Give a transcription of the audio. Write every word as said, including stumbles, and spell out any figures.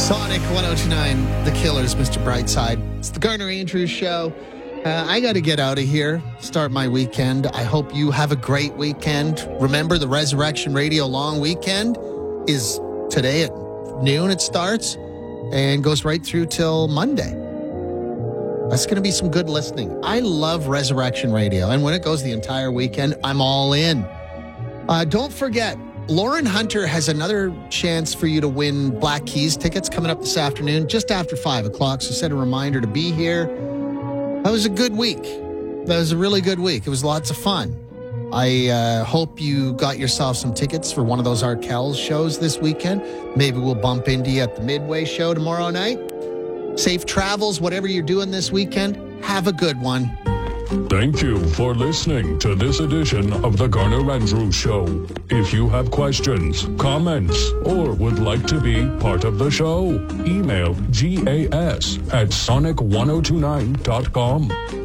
Sonic one oh two point nine, The Killers, Mister Brightside. It's the Garner Andrews Show. Uh, I got to get out of here, start my weekend. I hope you have a great weekend. Remember, the Resurrection Radio Long Weekend is today at noon. It starts and goes right through till Monday. That's going to be some good listening. I love Resurrection Radio, and when it goes the entire weekend, I'm all in. Uh, don't forget, Lauren Hunter has another chance for you to win Black Keys tickets coming up this afternoon, just after five o'clock. So set a reminder to be here. That was a good week. That was a really good week. It was lots of fun. I uh, hope you got yourself some tickets for one of those Arkells shows this weekend. Maybe we'll bump into you at the Midway show tomorrow night. Safe travels, whatever you're doing this weekend. Have a good one. Thank you for listening to this edition of the Garner Andrews Show. If you have questions, comments, or would like to be part of the show, email gas at sonic ten twenty-nine dot com.